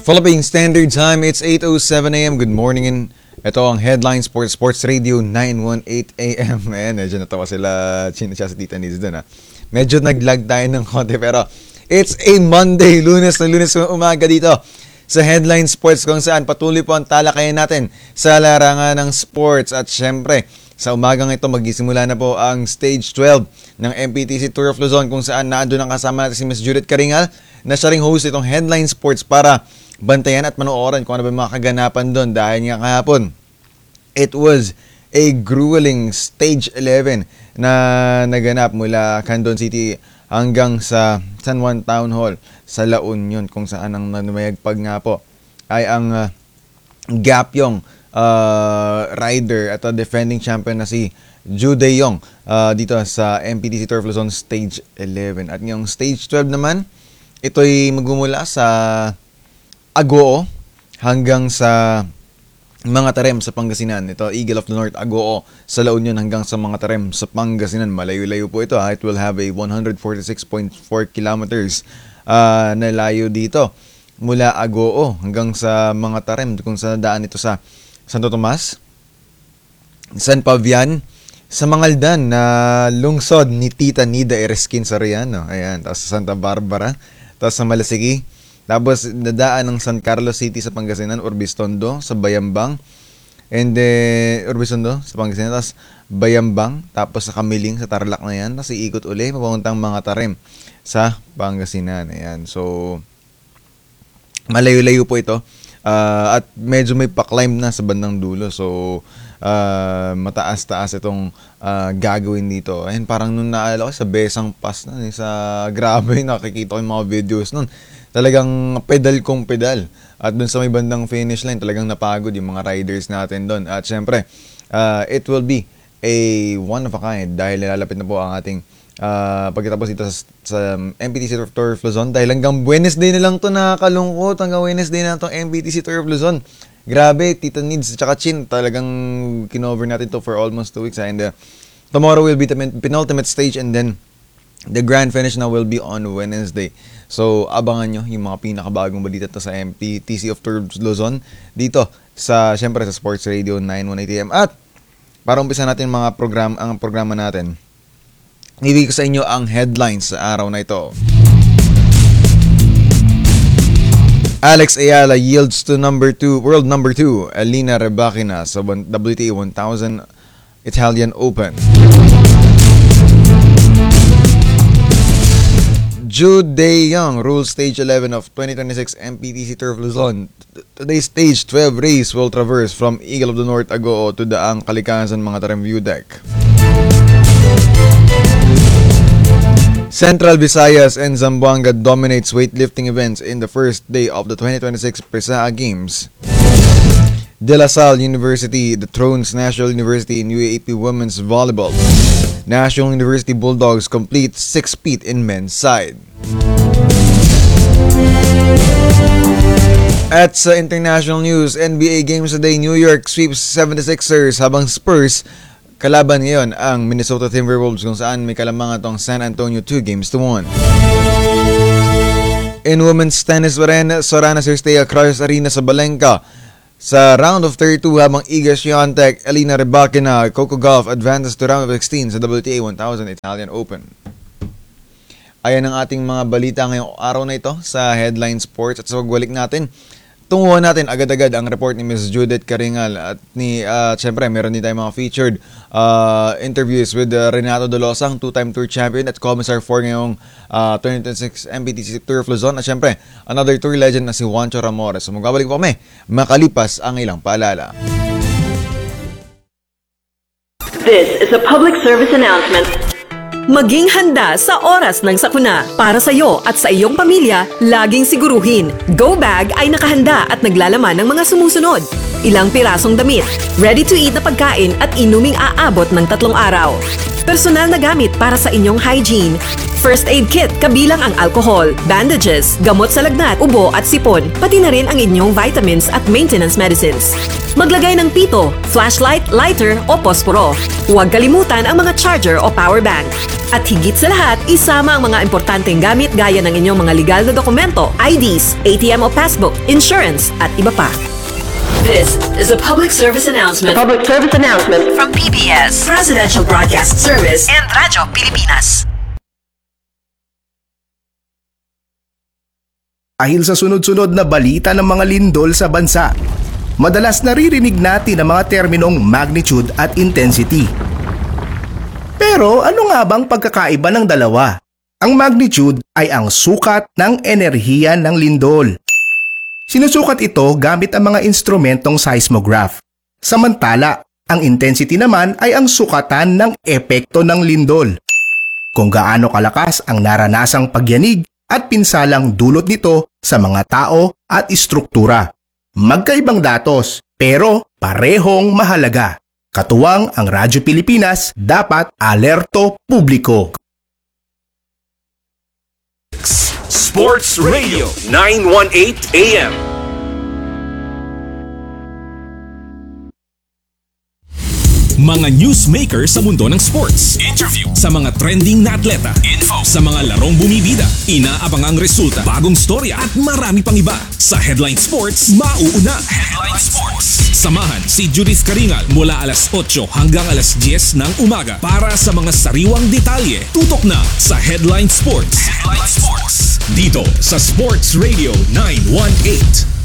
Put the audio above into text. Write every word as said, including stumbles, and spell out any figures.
Philippine Standard Time, it's eight oh seven a.m. Good morning, and ito ang Headline Sports, Sports Radio nine eighteen a.m. Ayan, medyo natawa sila, China siya sa Tita Niz doon ha. Medyo naglag tayo ng konti, pero it's a Monday, lunes na lunes umaga dito sa Headline Sports, kung saan patuloy po ang talakayan natin sa larangan ng sports. At syempre, sa umagang ito magsisimula na po ang Stage twelve ng M P T C Tour of Luzon, kung saan naandun ang kasama natin si Miss Judith Caringal na siya ring host itong Headline Sports para bantayan at manooran kung ano ba mga kaganapan doon. Dahil nga kahapon, it was a grueling Stage eleven na naganap mula Candon City hanggang sa San Juan Town Hall sa La Union, kung saan ang namayagpag nga po ay ang uh, Gapyong uh, rider at uh, defending champion na si Jude Yong uh, dito sa M P T C Tour of Luzon Stage eleven. At yung Stage twelve naman, ito'y magmumula sa Agoo hanggang sa Mga Tarem sa Pangasinan. Ito, Eagle of the North, Agoo sa La Union hanggang sa Mga Tarem sa Pangasinan. Malayo-layo po ito. Ha? It will have a one hundred forty-six point four kilometers uh, na layo dito. Mula Agoo hanggang sa Mga Tarem, kung saan daan ito sa Santo Tomas, San Pavian, sa Mangaldan na lungsod ni Tita Nida Ereskin Soriano. Ayan, tapos sa Santa Barbara, tapos sa Malasigi, tapos dadaan ng San Carlos City sa Pangasinan, Urbistondo sa Bayambang, and then Urbistondo sa Pangasinan, tapos Bayambang, tapos sa Kamiling sa Tarlac na yan, tapos iikot uli papuntang Mga Tarem sa Pangasinan. Ayan, so malayo-layo po ito, uh, at medyo may pa-climb na sa bandang dulo, so uh, mataas-taas itong uh, gagawin dito. And parang nung naalala ko sa Besang Pass na, sa grabe, nakikita ko yung mga videos nun. Talagang pedal kong pedal. At dun sa may bandang finish line, talagang napagod yung mga riders natin dun. At syempre, uh, it will be a one of a kind dahil nilalapit na po ang ating uh, pagkatapos dito sa, sa M P T C Tour of Luzon. Dahil hanggang Wednesday na lang to, nakakalungkot. Hanggang Wednesday na to M P T C Tour of Luzon. Grabe, Tita Nids at Chin, talagang kinover natin to for almost two weeks. Ha? And uh, tomorrow will be the penultimate stage, and then the grand finish na will be on Wednesday. So, abangan nyo yung mga pinakabagong balita to sa M P T C of Tour of Luzon dito sa, syempre, sa Sports Radio nine eighteen a.m. At para umpisa natin mga program, ang programa natin, ibig ko sa inyo ang headlines sa araw na ito. Alex Ayala yields to number two, world number two, Alina Rybakina sa W T A one thousand Italian Open. Jude Yong rules Stage eleven of twenty twenty-six M P T C Tour of Luzon. Today's Stage twelve race will traverse from Eagle of the North, Agoo to Daang Kalikasan, Mga Tarem View Deck. Central Visayas and Zamboanga dominates weightlifting events in the first day of the twenty twenty-six Presea Games. De La Salle University dethrones National University in U A A P Women's Volleyball. National University Bulldogs complete six feet in men's side. At sa international news, N B A Games Today, New York sweeps seventy-sixers habang Spurs kalaban ngayon ang Minnesota Timberwolves, kung saan may kalamangan itong San Antonio two games to one. In women's tennis pa rin, Sorana Cirstea Cruz Arena sa Balenca sa round of thirty-two, habang Iga Swiatek, Alina Rybakina, Coco Gauff advances to round of sixteen sa W T A one thousand Italian Open. Ayan ang ating mga balita ngayong araw na ito sa Headline Sports. At sa pagbalik natin, tunguhan natin agad-agad ang report ni Miss Judith Caringal at ni, uh, syempre, meron din tayong mga featured uh, interviews with uh, Renato Dolosang, two-time tour champion at commissar for ngayong uh, twenty twenty-six M P T C Tour of Luzon. At syempre, another tour legend na si Juancho Ramores. So magbabalik po kami makalipas ang ilang paalala. This is a public service announcement. Maging handa sa oras ng sakuna. Para sa iyo at sa iyong pamilya, laging siguruhin, Go Bag ay nakahanda at naglalaman ng mga sumusunod. Ilang pirasong damit, ready-to-eat na pagkain at inuming aabot ng tatlong araw. Personal na gamit para sa inyong hygiene, first aid kit kabilang ang alcohol, bandages, gamot sa lagnat, ubo at sipon, pati na rin ang inyong vitamins at maintenance medicines. Maglagay ng pito, flashlight, lighter o posporo. Huwag kalimutan ang mga charger o power bank. At higit sa lahat, isama ang mga importanteng gamit gaya ng inyong mga legal na dokumento, I Ds, A T M o passbook, insurance at iba pa. This is a public service announcement. Public service announcement From P B S, Presidential Broadcast Service, and Radyo Pilipinas. Dahil sa sunod-sunod na balita ng mga lindol sa bansa, madalas naririnig natin ang mga terminong magnitude at intensity. Pero ano nga bang pagkakaiba ng dalawa? Ang magnitude ay ang sukat ng enerhiya ng lindol. Sinusukat ito gamit ang mga instrumentong seismograph. Samantala, ang intensity naman ay ang sukatan ng epekto ng lindol. Kung gaano kalakas ang naranasang pagyanig at pinsalang dulot nito sa mga tao at istruktura. Magkaibang datos, pero parehong mahalaga. Katuwang ang Radyo Pilipinas, dapat alerto publiko. Sports Radio nine eighteen A M. Mga newsmaker sa mundo ng sports. Interview sa mga trending na atleta. Info sa mga larong bumibida. Inaabangang resulta, bagong storya at marami pang iba. Sa Headline Sports, mauuna. Headline Sports. Samahan si Judith Karingal mula alas otso hanggang alas diyes ng umaga para sa mga sariwang detalye. Tutok na sa Headline Sports. Headline Sports. Dito sa Sports Radio nine eighteen.